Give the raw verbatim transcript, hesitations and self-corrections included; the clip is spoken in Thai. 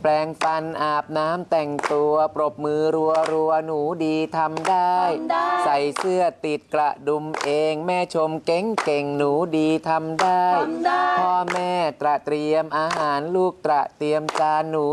ปรงฟันอาบน้ำแต่งตัวปรบมือรัวรัวหนูดีทำได้ใส่เสื้อติดกระดุมเองแม่ชมเก่งเก่งหนูดีทำได้พ่อแม่ตระเตรียมอาหารลูกตระเตรียมจานหนู